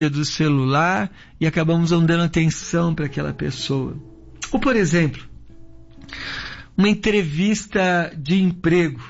do celular e acabamos não dando atenção para aquela pessoa. Ou, por exemplo, uma entrevista de emprego.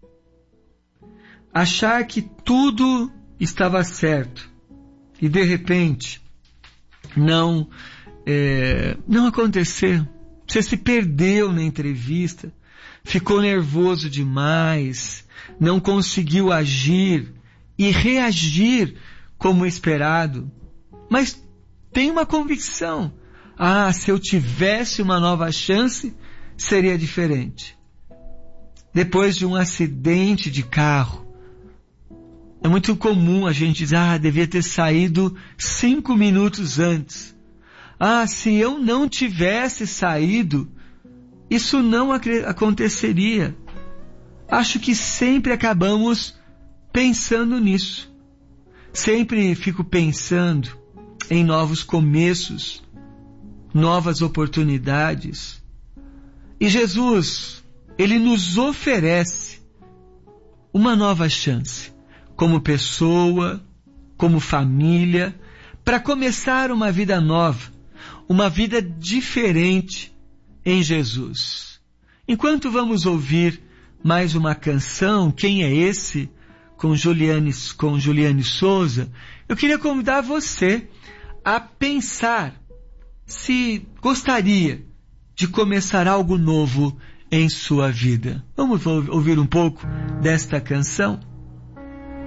Achar que tudo estava certo e de repente não aconteceu. Você se perdeu na entrevista, ficou nervoso demais, não conseguiu agir e reagir como esperado, mas tem uma convicção: se eu tivesse uma nova chance, seria diferente. Depois de um acidente de carro, é muito comum a gente dizer: devia ter saído 5 minutos antes. Se eu não tivesse saído, isso não aconteceria. Acho que sempre acabamos pensando nisso. Sempre fico pensando em novos começos, novas oportunidades. E Jesus, Ele nos oferece uma nova chance, como pessoa, como família, para começar uma vida nova, uma vida diferente em Jesus. Enquanto vamos ouvir mais uma canção, Quem é Esse?, com Juliane Souza, eu queria convidar você a pensar se gostaria de começar algo novo em sua vida. Vamos ouvir um pouco desta canção?